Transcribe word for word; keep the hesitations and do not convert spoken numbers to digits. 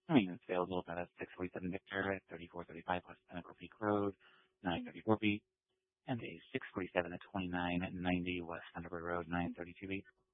I mean, it's available at a six forty-seven Victor at thirty-four thirty-five West Pinnacle Peak Road, nine thirty-four B, and a six forty-seven at twenty-nine ninety West Thunderbird Road, nine thirty-two B.